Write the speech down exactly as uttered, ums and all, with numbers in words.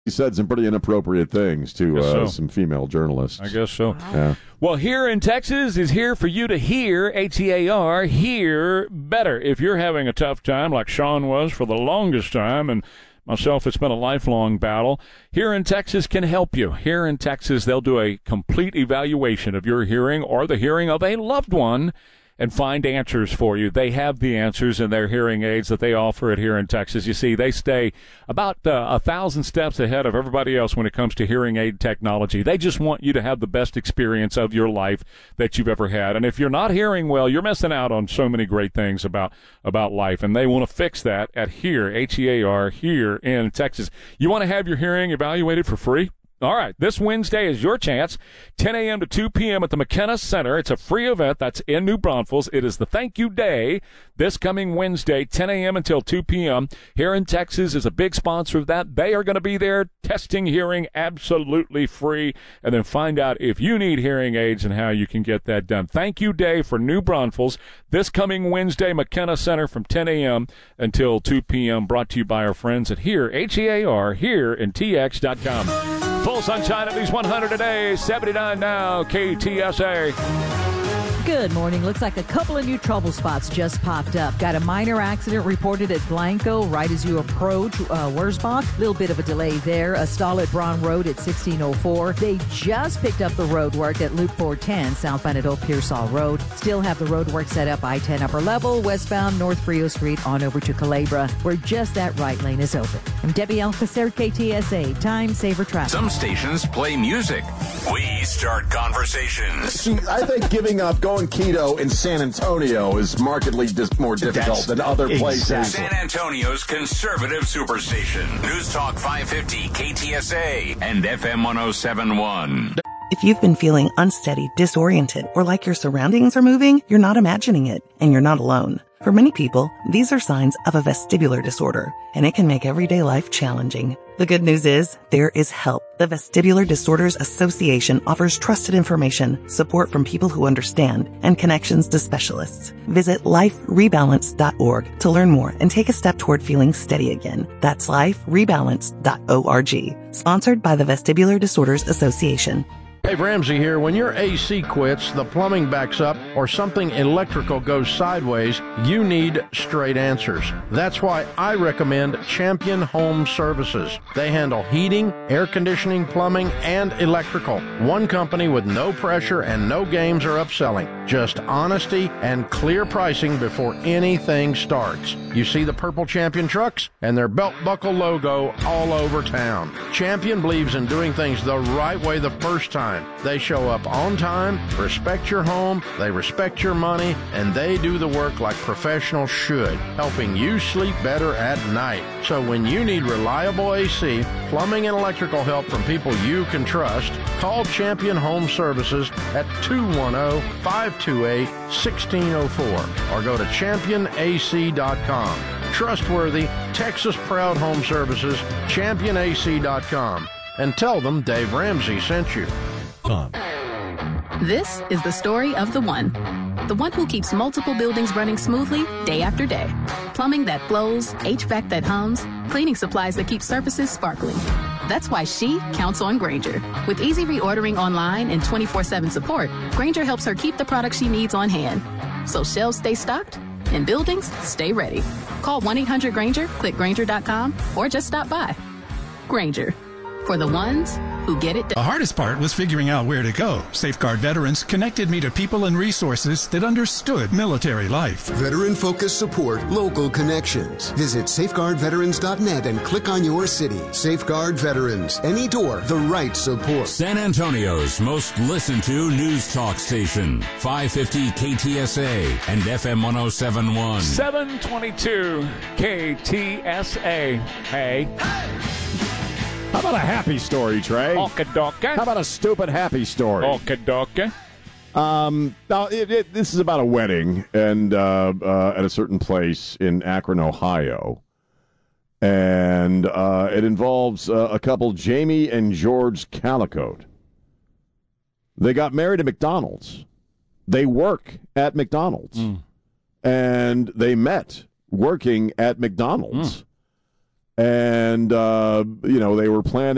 He said some pretty inappropriate things to uh, so. some female journalists. I guess so. Yeah. Well, Here in Texas is here for you to hear, H E A R, hear better. If you're having a tough time like Sean was for the longest time, and myself, it's been a lifelong battle, Here in Texas can help you. Here in Texas, they'll do a complete evaluation of your hearing or the hearing of a loved one and find answers for you. They have the answers in their hearing aids that they offer it Here in Texas. You see, they stay about uh, a thousand steps ahead of everybody else when it comes to hearing aid technology. They just want you to have the best experience of your life that you've ever had. And if you're not hearing well, you're missing out on so many great things about, about life. And they want to fix that at Here, H E A R, Here in Texas. You want to have your hearing evaluated for free? All right, this Wednesday is your chance, ten a.m. to two p.m. at the McKenna Center. It's a free event that's in New Braunfels. It is the Thank You Day this coming Wednesday, ten a.m. until two p.m. Here in Texas is a big sponsor of that. They are going to be there testing hearing absolutely free, and then find out if you need hearing aids and how you can get that done. Thank You Day for New Braunfels this coming Wednesday, McKenna Center from ten a.m. until two p.m. Brought to you by our friends at Here, H E A R, here in T X dot com. Full sunshine, at least one hundred today, seventy-nine now, K T S A. Good morning. Looks like a couple of new trouble spots just popped up. Got a minor accident reported at Blanco right as you approach uh, Wurzbach. A little bit of a delay there. A stall at Braun Road at sixteen oh four. They just picked up the road work at Loop four ten southbound at Old Pearsall Road. Still have the road work set up I ten upper level, westbound North Frio Street on over to Culebra, where just that right lane is open. I'm Debbie Alcacer, K T S A. Time saver traffic. Some stations play music. We start conversations. See, I think giving up going keto in San Antonio is markedly dis- more difficult That's than other places. exactly. San Antonio's conservative superstation. News Talk five fifty K T S A and F M one oh seven point one. If you've been feeling unsteady, disoriented, or like your surroundings are moving, you're not imagining it, and you're not alone. For many people, these are signs of a vestibular disorder, and it can make everyday life challenging. The good news is, there is help. The Vestibular Disorders Association offers trusted information, support from people who understand, and connections to specialists. Visit life rebalance dot org to learn more and take a step toward feeling steady again. That's life rebalance dot org. Sponsored by the Vestibular Disorders Association. Dave Ramsey here. When your A C quits, the plumbing backs up, or something electrical goes sideways, you need straight answers. That's why I recommend Champion Home Services. They handle heating, air conditioning, plumbing, and electrical. One company with no pressure and no games or upselling. Just honesty and clear pricing before anything starts. You see the purple Champion trucks and their belt buckle logo all over town. Champion believes in doing things the right way the first time. They show up on time, respect your home, they respect your money, and they do the work like professionals should, helping you sleep better at night. So when you need reliable A C, plumbing, and electrical help from people you can trust, call Champion Home Services at two one zero, five two eight, one six zero four or go to champion A C dot com. Trustworthy, Texas-proud home services, champion A C dot com. And tell them Dave Ramsey sent you. This is the story of the one. The one who keeps multiple buildings running smoothly day after day. Plumbing that flows, H V A C that hums, cleaning supplies that keep surfaces sparkling. That's why she counts on Grainger. With easy reordering online and twenty-four seven support, Grainger helps her keep the products she needs on hand. So shelves stay stocked and buildings stay ready. Call one eight hundred Grainger, click Grainger dot com, or just stop by. Grainger. For the ones who get it done. The hardest part was figuring out where to go. Safeguard Veterans connected me to people and resources that understood military life. Veteran-focused support, local connections. Visit safeguard veterans dot net and click on your city. Safeguard Veterans. Any door, the right support. San Antonio's most listened to news talk station. five fifty K T S A and F M one oh seven point one. seven twenty-two K T S A. Hey. How about a happy story, Trey? Okie-dokie. How about a stupid happy story? Okie-dokie. Um, now, it, it, this is about a wedding and uh, uh, at a certain place in Akron, Ohio. And uh, it involves uh, a couple, Jamie and George Calicote. They got married at McDonald's. They work at McDonald's. Mm. And they met working at McDonald's. Mm. And, uh, you know, they were planning